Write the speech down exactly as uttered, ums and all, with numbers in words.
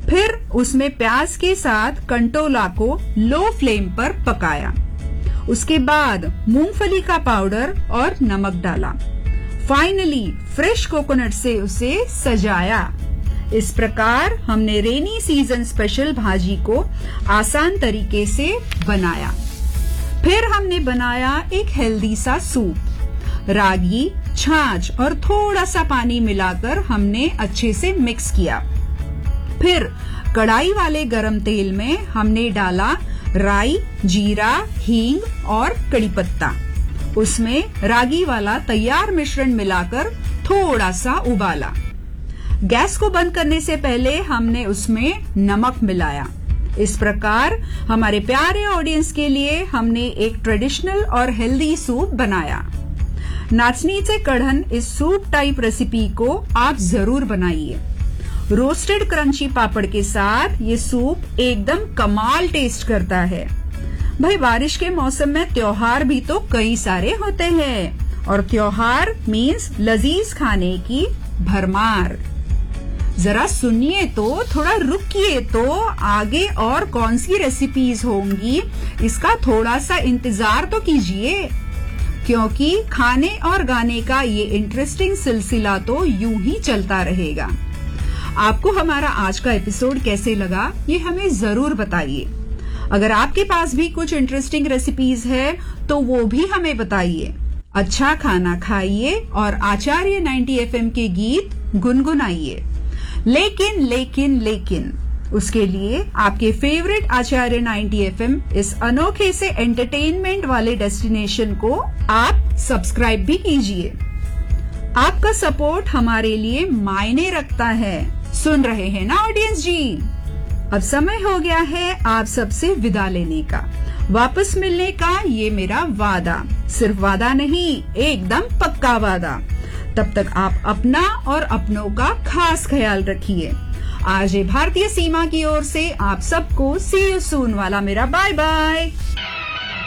फिर उसमें प्याज के साथ कंटोला को लो फ्लेम पर पकाया। उसके बाद मूंगफली का पाउडर और नमक डाला। फाइनली फ्रेश कोकोनट से उसे सजाया। इस प्रकार हमने रेनी सीजन स्पेशल भाजी को आसान तरीके से बनाया। फिर हमने बनाया एक हेल्दी सा सूप। रागी, छाछ और थोड़ा सा पानी मिलाकर हमने अच्छे से मिक्स किया। फिर कढ़ाई वाले गरम तेल में हमने डाला राई, जीरा, हींग और कड़ी पत्ता। उसमें रागी वाला तैयार मिश्रण मिलाकर थोड़ा सा उबाला। गैस को बंद करने से पहले हमने उसमें नमक मिलाया। इस प्रकार हमारे प्यारे ऑडियंस के लिए हमने एक ट्रेडिशनल और हेल्दी सूप बनाया। नाचनीचे कढ़न इस सूप टाइप रेसिपी को आप जरूर बनाइए। रोस्टेड क्रंची पापड़ के साथ ये सूप एकदम कमाल टेस्ट करता है। भाई बारिश के मौसम में त्योहार भी तो कई सारे होते हैं और त्योहार मीन्स लजीज खाने की भरमार। जरा सुनिए तो, थोड़ा रुकिए तो, आगे और कौन सी रेसिपीज होंगी इसका थोड़ा सा इंतजार तो कीजिए, क्योंकि खाने और गाने का ये इंटरेस्टिंग सिलसिला तो यूं ही चलता रहेगा। आपको हमारा आज का एपिसोड कैसे लगा ये हमें जरूर बताइए। अगर आपके पास भी कुछ इंटरेस्टिंग रेसिपीज है तो वो भी हमें बताइए। अच्छा खाना खाइए और आचार्य नाइंटी एफएम के गीत गुनगुनाइए। लेकिन लेकिन लेकिन उसके लिए आपके फेवरेट आचार्य नाइंटी एफएम इस अनोखे से एंटरटेनमेंट वाले डेस्टिनेशन को आप सब्सक्राइब भी कीजिए। आपका सपोर्ट हमारे लिए मायने रखता है। सुन रहे हैं ना ऑडियंस जी? अब समय हो गया है आप सबसे विदा लेने का, वापस मिलने का ये मेरा वादा। सिर्फ वादा नहीं, एकदम पक्का वादा। तब तक आप अपना और अपनों का खास ख्याल रखिए। आरजे भारतीय सीमा की ओर से आप सबको सी यू सून वाला मेरा बाय बाय।